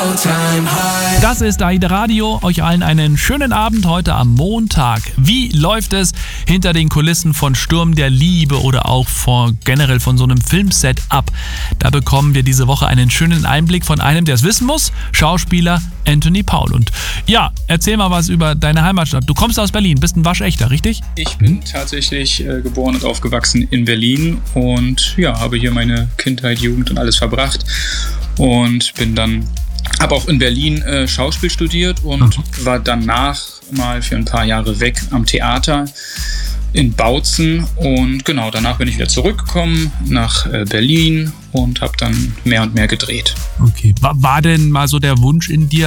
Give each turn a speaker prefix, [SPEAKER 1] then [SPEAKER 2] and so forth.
[SPEAKER 1] Das ist AIDA Radio. Euch allen einen schönen Abend heute am Montag. Wie läuft es hinter den Kulissen von Sturm der Liebe oder auch generell von so einem Filmset ab? Da bekommen wir diese Woche einen schönen Einblick von einem, der es wissen muss, Schauspieler Anthony Paul. Und ja, erzähl mal was über deine Heimatstadt. Du kommst aus Berlin, bist ein Waschechter, richtig?
[SPEAKER 2] Ich bin tatsächlich geboren und aufgewachsen in Berlin und ja, habe hier meine Kindheit, Jugend und alles verbracht und habe auch in Berlin Schauspiel studiert und war danach mal für ein paar Jahre weg am Theater in Bautzen und genau, danach bin ich wieder zurückgekommen nach Berlin und habe dann mehr und mehr gedreht.
[SPEAKER 1] Okay, war denn mal so der Wunsch in dir,